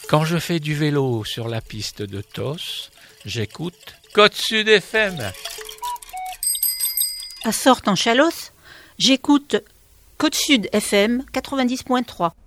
Quand je fais du vélo sur la piste de Tos, j'écoute Côte Sud FM. À Sortes en Chalosse, j'écoute Côte Sud FM 90.3.